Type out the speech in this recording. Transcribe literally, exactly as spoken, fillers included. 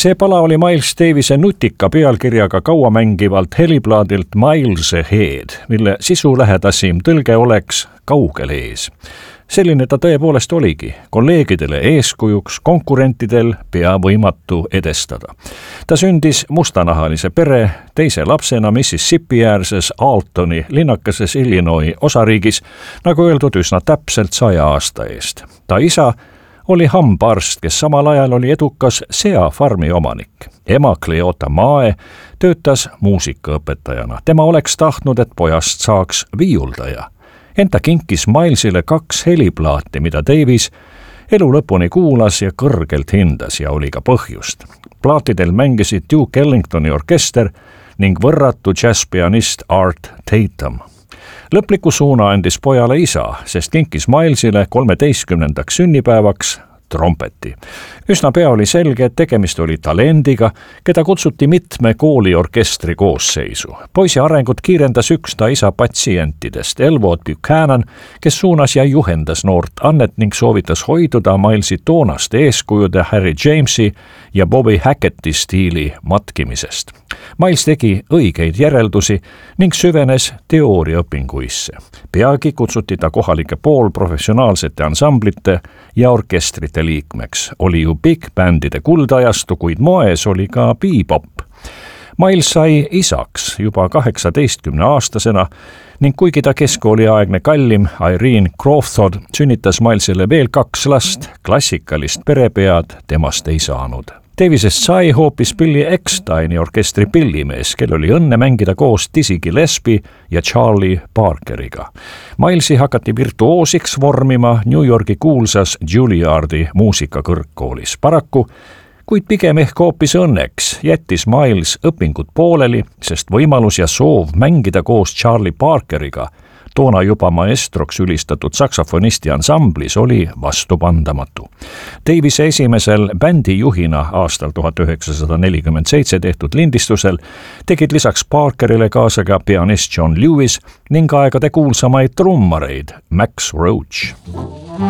See pala oli Miles Davise nutika pealkirjaga kauamängivalt heliplaadilt Miles Ahead, mille sisu lähedasim tõlge oleks kaugel ees. Selline ta tõepoolest oligi, kolleegidele eeskujuks, konkurentidel pea võimatu edestada. Ta sündis mustanahalise pere teise lapsena Mississippi äärses Altoni linnakeses Illinois osariigis, nagu öeldud üsna täpselt saja aasta eest. Ta isa oli hambaarst, kes samal ajal oli edukas seafarmi omanik. Ema Cleota Mae töötas muusikaõpetajana. Tema oleks tahtnud, et pojast saaks viiuldaja. Ent ta kinkis Milesile kaks heliplaati, mida Davis elu lõpuni kuulas ja kõrgelt hindas ja oli ka põhjust. Plaatidel mängisid Duke Ellingtoni orkester ning võrratu džässpianist Art Tatum. Lõpliku suuna andis pojale isa, sest kinkis Milesile kolmeteistkümnendaks sünnipäevaks trompeti. Üsna pea oli selge, et tegemist oli talendiga, keda kutsuti mitme kooli orkestri koosseisu. Poisi arengut kiirendas üks ta isa patsientidest, Elwood Buchanan, kes suunas ja juhendas noort Annet ning soovitas hoiduda Milesi toonaste eeskujude Harry Jamesi ja Bobby Hacketti stiili matkimisest. Miles tegi õigeid järeldusi ning süvenes teooriaõpinguisse. Peagi kutsuti ta kohalike poolprofessionaalsete ansamblite ja orkestrite liikmeks. Oli ju big bändide kuldajastu, kuid moes oli ka bebop. Miles sai isaks juba kaheksateistkümne aastasena ning kuigi ta keskkooliaegne kallim Irene Crawford sünnitas Milesile veel kaks last, klassikalist perepead temast ei saanud. Davisest sai hoopis Billy Ecksteini orkestri pillimees, kel oli õnne mängida koos Dizzy Gillespie ja Charlie Parkeriga. Milesi hakati virtuoosiks vormima New Yorgi kuulsas Juilliardi muusikakõrgkoolis. Paraku, kuid pigem ehk hoopis õnneks, jättis Miles õpingud pooleli, sest võimalus ja soov mängida koos Charlie Parkeriga toona juba maestroks ülistatud saksofonisti ansamblis oli vastupandamatu. Davise esimesel bändijuhina aastal tuhat üheksasada nelikümmend seitse tehtud lindistusel tegid lisaks Parkerile kaasa ka pianist John Lewis ning aegade kuulsamaid trummareid Max Roach.